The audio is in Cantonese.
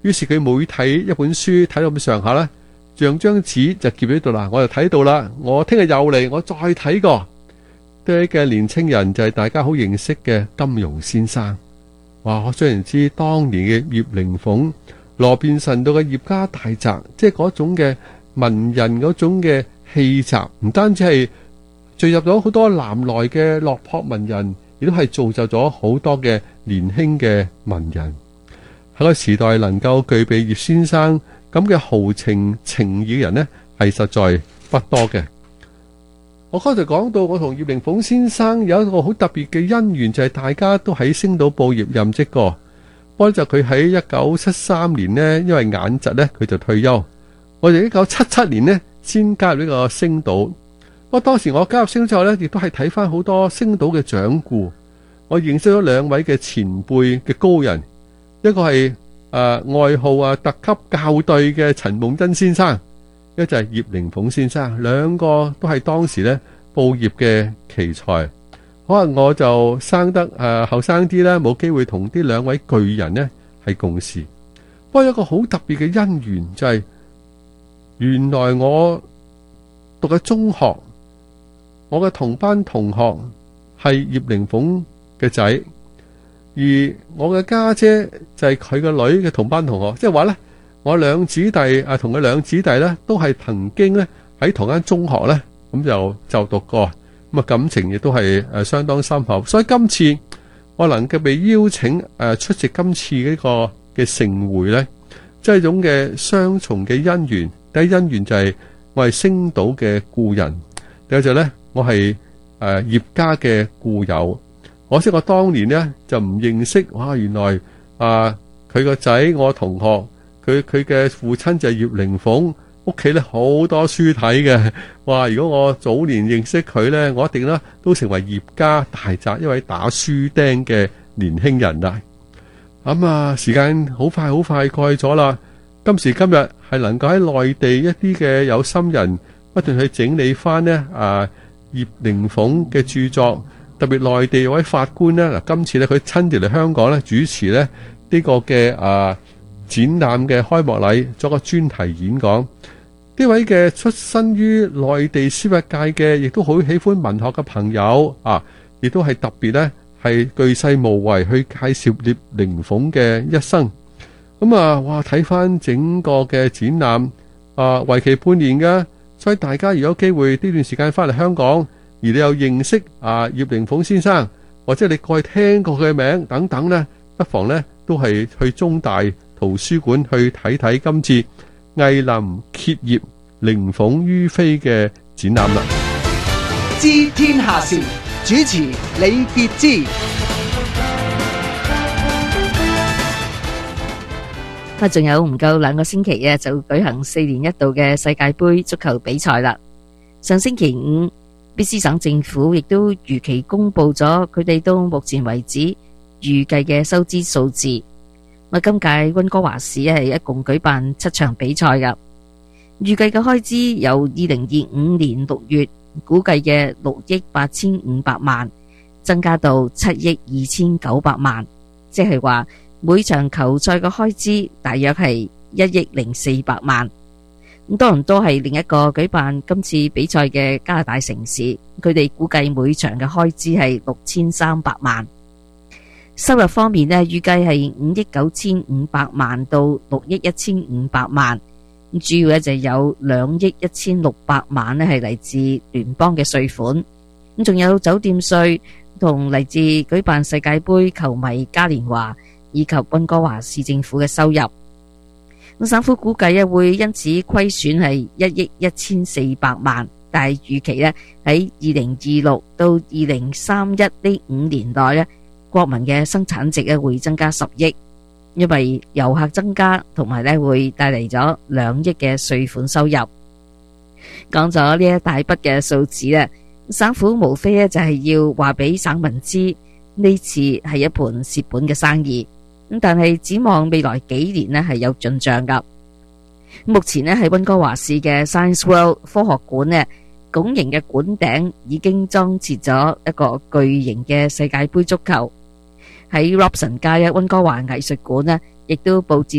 於是佢每睇一本書睇到咁上下咧，將張紙就夾喺度啦，我就睇到啦，我聽日又嚟，我再睇過。對嘅年青人就係大家好認識嘅金庸先生。哇！我雖然知當年嘅葉靈鳳、羅便臣道嘅葉家大宅，即係嗰種嘅文人嗰種嘅氣質，唔單止係聚入咗好多南來嘅落魄文人，亦都係造就咗好多嘅年輕嘅文人。喺個時代能夠具備葉先生咁嘅豪情情義嘅人呢，係實在不多嘅。我剛才講到，我同葉靈鳳先生有一個好特別嘅姻緣，就係大家都喺星島報業任職過。不過就佢喺1973年呢，因為眼疾呢，佢就退休。我哋1977年呢，先加入呢個星島。不過當時我加入星島之後呢，亦都係睇翻好多星島嘅掌故。我認識咗兩位嘅前輩嘅高人，一個係外號特級校對嘅陳夢真先生，一個就係葉靈鳳先生，兩個都係當時咧報業嘅奇才。可能我就生得後生啲咧，冇機會同啲兩位巨人呢係共事。不過有一個好特別嘅姻緣，就係原來我讀嘅中學，我嘅同班同學係葉靈鳳嘅仔，而我嘅家姐就係佢個女嘅同班同學，即係話咧，我兩姊弟同佢兩姊弟咧都係曾經咧喺同間中學咧咁就讀過，咁啊感情亦都係相當深厚。所以今次我能夠被邀請出席今次呢個嘅盛會咧，即係一種嘅雙重嘅姻緣。第一姻緣就係我係星島嘅故人，第二就咧我係葉家嘅故友。可惜我當年呢就唔認識，哇！原來佢個仔我同學，佢嘅父親就係葉靈鳳，屋企咧好多書睇嘅。哇！如果我早年認識佢咧，我一定咧都成為葉家大宅一位打書釘嘅年輕人啦。咁時間好快過去咗啦。今時今日係能夠喺內地一啲嘅有心人不斷去整理翻呢葉靈鳳嘅著作。特別內地有位法官呢，嗱今次咧佢親自嚟香港咧主持咧呢個嘅展覽嘅開幕禮，作個專題演講。呢位嘅出身於內地司法界嘅，亦都好喜歡文學嘅朋友亦都係特別咧係巨細無遺去介紹葉靈鳳嘅一生。哇睇翻整個嘅展覽為期半年嘅，所以大家如果有機會呢段時間翻嚟香港，而你又認識葉靈鳳先生，或者你過去聽過佢嘅名等等呢，不妨呢都係去中大圖書館去睇睇今次藝林歇業靈鳳於飛嘅展覽啦。 知天下事，主持李傑之。 仲有唔夠2個星期就舉行4年一度嘅世界盃足球比賽啦。上星期五，卑詩省政府亦都如期公布咗佢哋到目前為止預計嘅收支數字。今屆溫哥華市係一共舉辦7場比賽噶，預計嘅開支由2025年6月估計嘅6億8500萬增加到7億2900萬，即係話每場球賽嘅開支大約係1億0400萬。多倫多係另一個舉辦今次比賽嘅加拿大城市，佢哋估計每場嘅開支係6300萬。收入方面預計係5億9500萬到6億1500萬，主要就有2億1600萬係嚟自聯邦嘅稅款，仲有酒店稅同嚟自舉辦世界盃球迷嘉年華以及溫哥華市政府嘅收入。省府估計會因此虧損係1億1400萬，但係預期喺2026到2031呢5年內國民嘅生產值會增加10億，因為遊客增加同埋會帶嚟咗2億嘅稅款收入。講咗呢一大筆嘅數字省府無非就係要話俾省民知呢次係一盤蝕本嘅生意。但係展望未來幾年係有進賬噶。目前喺溫哥華市嘅 Science World 科學館拱形嘅館頂已經裝設咗一個巨型嘅世界盃足球。喺 Robson 街溫哥華藝術館亦都佈置